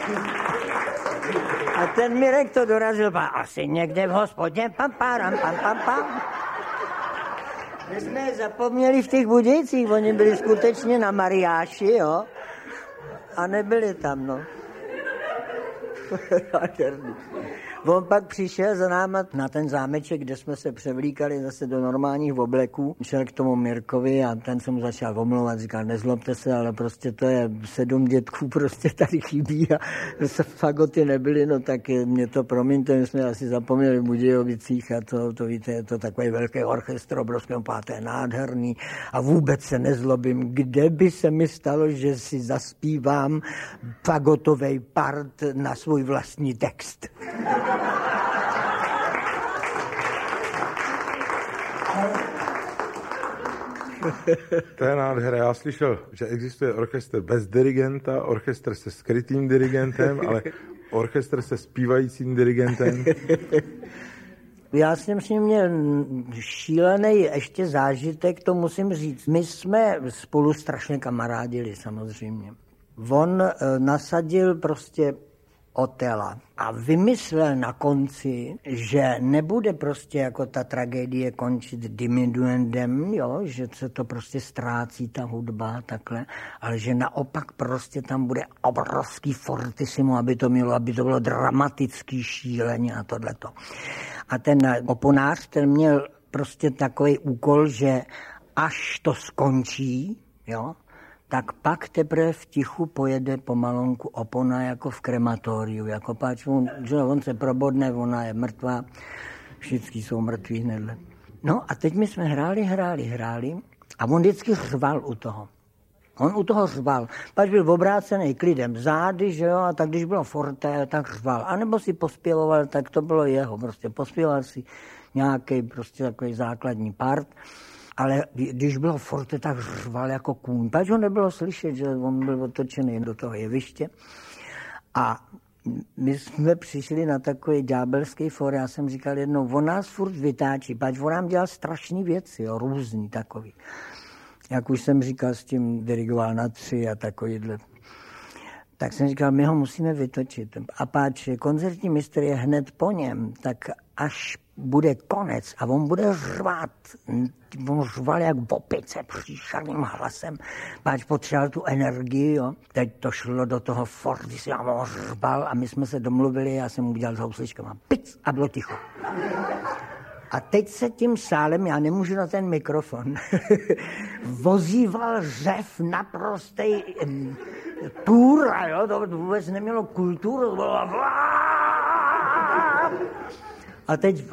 A ten Mirek to dorazil, asi někde v hospodě, pam. My jsme je zapomněli v těch Budějcích, oni byli skutečně na Mariáši, jo, a nebyli tam, no. On pak přišel za náma na ten zámeček, kde jsme se převlíkali zase do normálních obleků. Šel k tomu Mirkovi a ten se mu začal omlouvat, říkal, nezlobte se, ale prostě to je 7 dětků, prostě tady chybí a se fagoty nebyly, no tak mě to promiňte, my jsme asi zapomněli v Budějovicích a to víte, je to takový velký orchestr, obrovský, to je nádherný a vůbec se nezlobím, kde by se mi stalo, že si zaspívám fagotovej part na svůj vlastní text. To je nádhera. Já slyšel, že existuje orchestr bez dirigenta, orchestr se skrytým dirigentem, ale orchestr se zpívajícím dirigentem. Já jsem s ním měl šílený ještě zážitek, to musím říct. My jsme spolu strašně kamarádili samozřejmě. On nasadil prostě Otela a vymyslel na konci, že nebude prostě jako ta tragédie končit diminuendem, jo, že se to prostě ztrácí ta hudba takhle, ale že naopak prostě tam bude obrovský fortissimo, aby to bylo dramatický šíleně a tohleto. A ten oponář, ten měl prostě takový úkol, že až to skončí, jo, tak pak teprve v tichu pojede pomalonku opona jako v krematoriu, jako páč, on se probodne, ona je mrtvá, všichni jsou mrtví hnedle. No a teď my jsme hráli a on vždycky řval u toho. On u toho řval, pač byl obrácený klidem zády, že jo, a tak když bylo forte, tak řval. A nebo si pospěvoval, tak to bylo jeho, prostě pospěval si nějaký prostě takový základní part. Ale když bylo forte, tak řval jako kůň. Pač ho nebylo slyšet, že on byl otočený do toho jeviště. A my jsme přišli na takový ďábelský for, já jsem říkal jednou, on nás furt vytáčí, pač on nám dělal strašný věci, jo, různý takový. Jak už jsem říkal, s tím dirigoval na 3 a takovýhle. Tak jsem říkal, my ho musíme vytočit. A páč koncertní mistr je hned po něm, tak až bude konec a on bude řvát. On řval jak v opice příšerným hlasem. Páč potřeboval tu energii, jo. Teď to šlo do toho forty, si nám ho řval a my jsme se domluvili, já jsem mu udělal s housličkama. Pic a bylo ticho. A teď se tím sálem, já nemůžu na ten mikrofon, vozíval řev naprostej půra, jo, to vůbec nemělo kulturu, to bylo a teď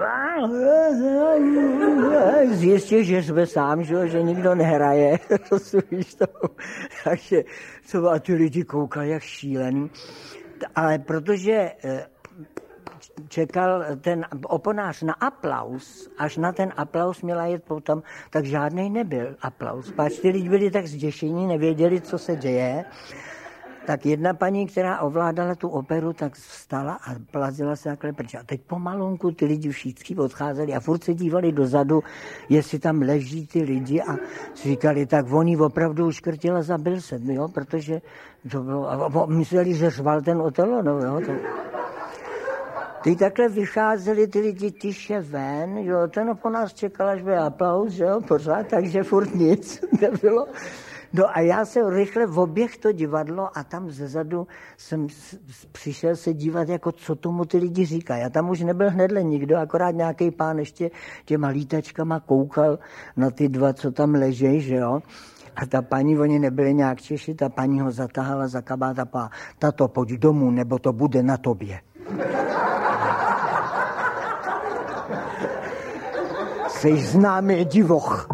zjistil, že jsme sám, že nikdo nehraje, rozumíš to, takže a ty lidi koukali jak šílený, ale protože čekal ten oponář na aplaus, až na ten aplaus měla jet potom, tak žádnej nebyl aplaus. Páč ty lidi byli tak zděšení, nevěděli, co se děje. Tak jedna paní, která ovládala tu operu, tak vstala a plazila se takhle pryč. A teď pomalonku ty lidi všichni odcházeli a furt se dívali dozadu, jestli tam leží ty lidi a říkali, tak oni opravdu uškrtila, zabil se, jo, protože to bylo, a mysleli, že řval ten Otelo, no jo, to... Teď takhle vycházeli ty lidi tiše ven, jo, ten po nás čekal, až bude aplaus, jo, pořád, takže furt nic nebylo. No a já jsem rychle oběh to divadlo a tam zezadu jsem přišel se dívat, jako co tomu ty lidi říkají. A tam už nebyl hnedle nikdo, akorát nějaký pán ještě těma lítačkama koukal na ty dva, co tam ležejí, že jo. A ta paní, oni nebyli nějak Češi, ta paní ho zatáhala za kabát a pá, tato, pojď domů, nebo to bude na tobě. Jseš známý divoch.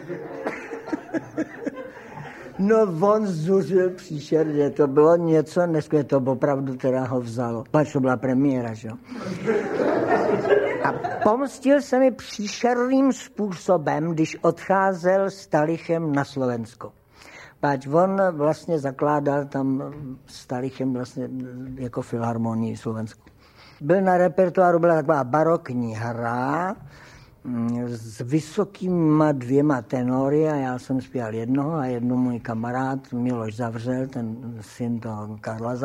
No on zuřil příšerně, to bylo něco neskvělé, to opravdu teda ho vzalo. Pač to byla premiéra, že jo. A pomstil se mi příšerným způsobem, když odcházel s Talichem na Slovensko. Páč on vlastně zakládal tam s Talichem vlastně jako filharmonii Slovensku. Byl na repertoáru, byla taková barokní hra s vysokýma 2 tenory a já jsem zpíval jednoho a jedno můj kamarád Miloš Zavřel, ten syn toho Karla